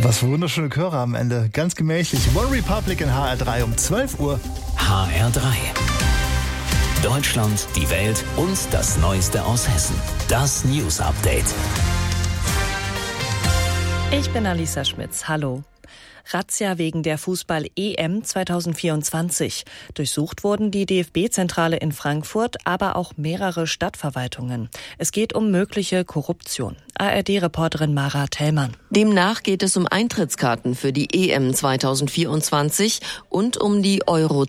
Was für wunderschöne Chöre am Ende. Ganz gemächlich. One Republic in HR3 um 12 Uhr. HR3. Deutschland, die Welt und das Neueste aus Hessen. Das News Update. Ich bin Alisa Schmitz. Hallo. Razzia wegen der Fußball-EM 2024. Durchsucht wurden die DFB-Zentrale in Frankfurt, aber auch mehrere Stadtverwaltungen. Es geht um mögliche Korruption. ARD-Reporterin Mara Thälmann. Demnach geht es um Eintrittskarten für die EM 2024 und um die Euro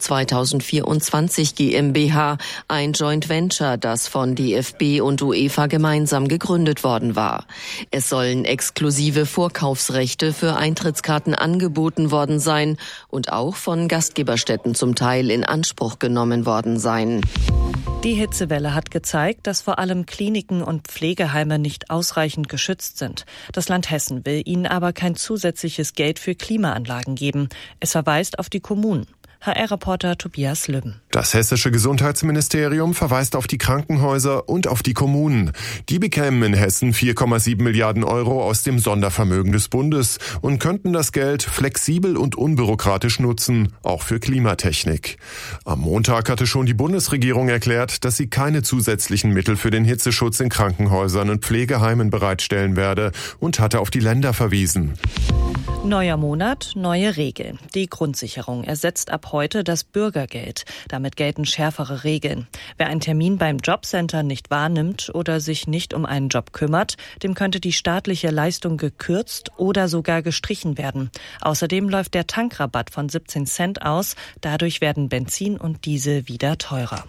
2024 GmbH, ein Joint Venture, das von DFB und UEFA gemeinsam gegründet worden war. Es sollen exklusive Vorkaufsrechte für Eintrittskarten angeboten worden sein und auch von Gastgeberstätten zum Teil in Anspruch genommen worden sein. Die Hitzewelle hat gezeigt, dass vor allem Kliniken und Pflegeheime nicht ausreichend geschützt sind. Das Land Hessen will ihnen aber kein zusätzliches Geld für Klimaanlagen geben. Es verweist auf die Kommunen. HR-Reporter Tobias Lübben. Das hessische Gesundheitsministerium verweist auf die Krankenhäuser und auf die Kommunen. Die bekämen in Hessen 4,7 Milliarden Euro aus dem Sondervermögen des Bundes und könnten das Geld flexibel und unbürokratisch nutzen, auch für Klimatechnik. Am Montag hatte schon die Bundesregierung erklärt, dass sie keine zusätzlichen Mittel für den Hitzeschutz in Krankenhäusern und Pflegeheimen bereitstellen werde und hatte auf die Länder verwiesen. Neuer Monat, neue Regeln. Die Grundsicherung ersetzt ab heute das Bürgergeld. Damit gelten schärfere Regeln. Wer einen Termin beim Jobcenter nicht wahrnimmt oder sich nicht um einen Job kümmert, dem könnte die staatliche Leistung gekürzt oder sogar gestrichen werden. Außerdem läuft der Tankrabatt von 17 Cent aus. Dadurch werden Benzin und Diesel wieder teurer.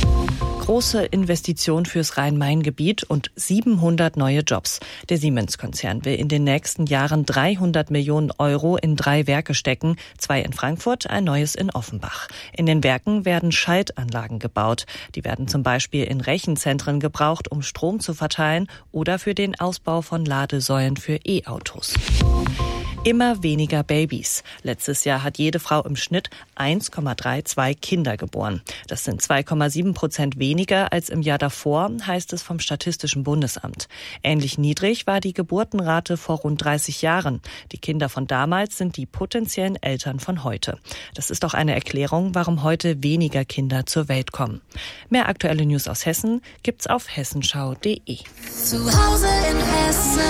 Große Investition fürs Rhein-Main-Gebiet und 700 neue Jobs. Der Siemens-Konzern will in den nächsten Jahren 300 Millionen Euro in 3 Werke stecken, 2 in Frankfurt, ein neues in Offenbach. In den Werken werden Schaltanlagen gebaut. Die werden zum Beispiel in Rechenzentren gebraucht, um Strom zu verteilen oder für den Ausbau von Ladesäulen für E-Autos. Immer weniger Babys. Letztes Jahr hat jede Frau im Schnitt 1,32 Kinder geboren. Das sind 2,7% weniger als im Jahr davor, heißt es vom Statistischen Bundesamt. Ähnlich niedrig war die Geburtenrate vor rund 30 Jahren. Die Kinder von damals sind die potenziellen Eltern von heute. Das ist auch eine Erklärung, warum heute weniger Kinder zur Welt kommen. Mehr aktuelle News aus Hessen gibt's auf hessenschau.de. Zu Hause in Hessen.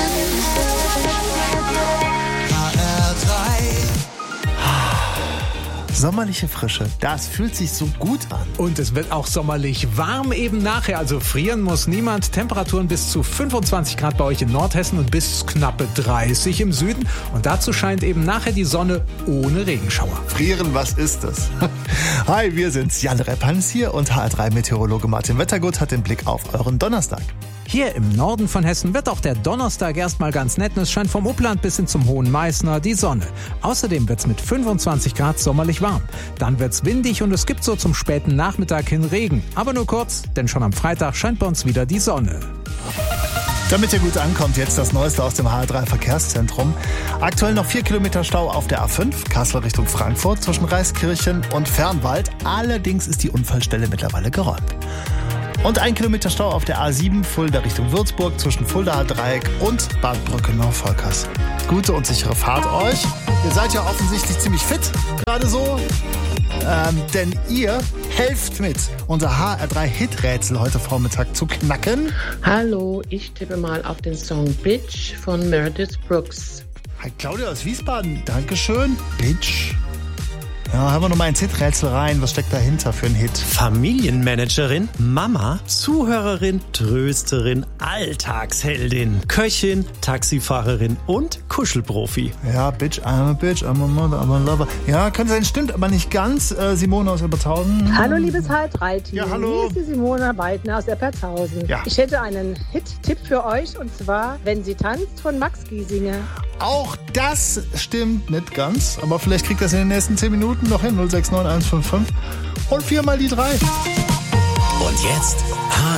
Sommerliche Frische, das fühlt sich so gut an. Und es wird auch sommerlich warm eben nachher, also frieren muss niemand. Temperaturen bis zu 25 Grad bei euch in Nordhessen und bis knappe 30 im Süden. Und dazu scheint eben nachher die Sonne ohne Regenschauer. Frieren, was ist das? Hi, wir sind's, Jan Reppans hier und HR3-Meteorologe Martin Wettergut hat den Blick auf euren Donnerstag. Hier im Norden von Hessen wird auch der Donnerstag erstmal ganz nett. Es scheint vom Upland bis hin zum Hohen Meißner die Sonne. Außerdem wird's mit 25 Grad sommerlich warm. Dann wird's windig und es gibt so zum späten Nachmittag hin Regen. Aber nur kurz, denn schon am Freitag scheint bei uns wieder die Sonne. Damit ihr gut ankommt, jetzt das Neueste aus dem HR3 Verkehrszentrum. Aktuell noch 4 Kilometer Stau auf der A5, Kassel Richtung Frankfurt, zwischen Reiskirchen und Fernwald. Allerdings ist die Unfallstelle mittlerweile geräumt. Und 1 Kilometer Stau auf der A7, Fulda Richtung Würzburg, zwischen Fuldaer Dreieck und Bad Brückenau-Volkers. Gute und sichere Fahrt euch. Ihr seid ja offensichtlich ziemlich fit, gerade so. Denn ihr helft mit, unser HR3-Hit-Rätsel heute Vormittag zu knacken. Hallo, ich tippe mal auf den Song Bitch von Meredith Brooks. Hi, Claudia aus Wiesbaden, Dankeschön. Bitch. Ja, hören wir nochmal ins Hit-Rätsel rein. Was steckt dahinter für ein Hit? Familienmanagerin, Mama, Zuhörerin, Trösterin, Alltagsheldin, Köchin, Taxifahrerin und Kuschelprofi. Ja, Bitch, I'm a Bitch, I'm a Mother, I'm a Lover. Ja, könnte sein, stimmt aber nicht ganz. Simone aus Ebertshausen. Hallo, liebes HR3-Team. Ja, hallo. Hier ist die Simone Weidner aus Ebertshausen. Ja. Ich hätte einen Hit-Tipp für euch und zwar Wenn sie tanzt von Max Giesinger. Auch das stimmt nicht ganz, aber vielleicht kriegt das in den nächsten 10 Minuten noch hin. 069155 und 4 mal die 3. Und jetzt